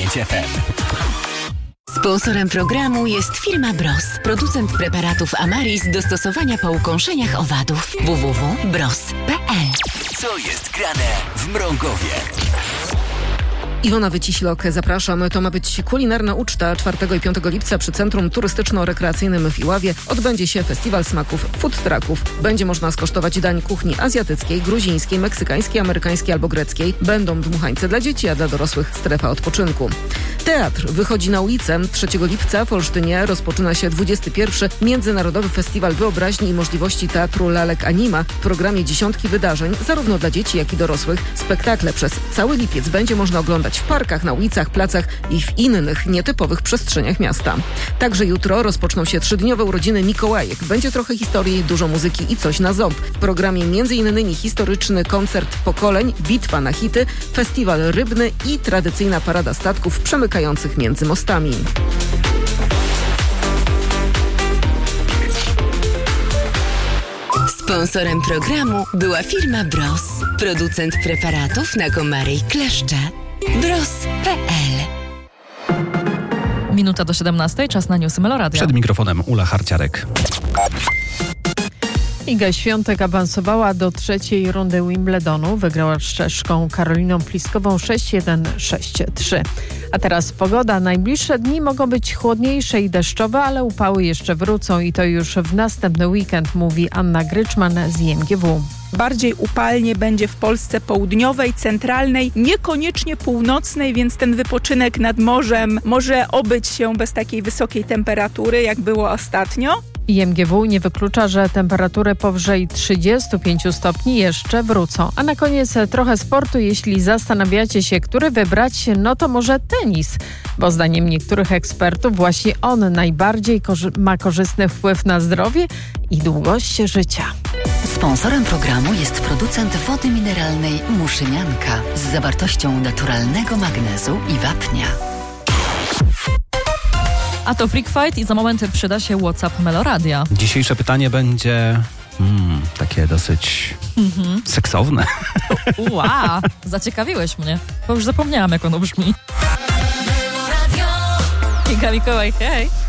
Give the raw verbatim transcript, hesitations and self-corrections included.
dziewięć F M. Sponsorem programu jest firma Bros, producent preparatów Amaris do stosowania po ukąszeniach owadów. w w w kropka bros kropka p l. Co jest grane w Mrągowie? Iwona Wyciślok, zapraszam. To ma być kulinarna uczta. czwartego i piątego lipca przy Centrum Turystyczno-Rekreacyjnym w Iławie odbędzie się festiwal smaków food trucków. Będzie można skosztować dań kuchni azjatyckiej, gruzińskiej, meksykańskiej, amerykańskiej albo greckiej. Będą dmuchańce dla dzieci, a dla dorosłych strefa odpoczynku. Teatr wychodzi na ulicę. trzeciego lipca w Olsztynie rozpoczyna się dwudziesty pierwszy Międzynarodowy Festiwal Wyobraźni i Możliwości Teatru Lalek Anima. W programie dziesiątki wydarzeń, zarówno dla dzieci, jak i dorosłych. Spektakle przez cały lipiec będzie można oglądać w parkach, na ulicach, placach i w innych nietypowych przestrzeniach miasta. Także jutro rozpoczną się trzydniowe urodziny Mikołajek. Będzie trochę historii, dużo muzyki i coś na ząb. W programie między innymi historyczny koncert pokoleń, bitwa na hity, festiwal rybny i tradycyjna parada statków przemykających między mostami. Sponsorem programu była firma Bros, producent preparatów na komary i kleszcze. bros kropka p l. Minuta do siedemnastej, czas na newsy Meloradia. Przed mikrofonem Ula Harciarek. Iga Świątek awansowała do trzeciej rundy Wimbledonu. Wygrała z Czeszką Karoliną Pliskową sześć jeden sześć trzy. A teraz pogoda. Najbliższe dni mogą być chłodniejsze i deszczowe, ale upały jeszcze wrócą i to już w następny weekend, mówi Anna Gryczman z I M G W. Bardziej upalnie będzie w Polsce południowej, centralnej, niekoniecznie północnej, więc ten wypoczynek nad morzem może obyć się bez takiej wysokiej temperatury, jak było ostatnio. I M G W nie wyklucza, że temperatury powyżej trzydziestu pięciu stopni jeszcze wrócą. A na koniec trochę sportu. Jeśli zastanawiacie się, który wybrać, no to może tenis, bo zdaniem niektórych ekspertów właśnie on najbardziej korzy- ma korzystny wpływ na zdrowie i długość życia. Sponsorem programu jest producent wody mineralnej Muszynianka z zawartością naturalnego magnezu i wapnia. A to Freak Fight i za moment przyda się WhatsApp Meloradia. Dzisiejsze pytanie będzie hmm, takie dosyć mm-hmm. seksowne. Ua, zaciekawiłeś mnie, bo już zapomniałam, jak ono brzmi. Iga Mikołaj, hej!